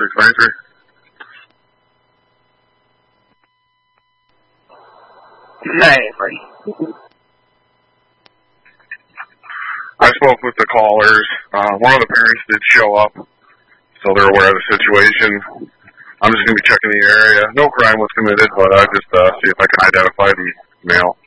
693. I spoke with the callers. One of the parents did show up, so they're aware of the situation. I'm just going to be checking the area. No crime was committed, but I'll just see if I can identify the male.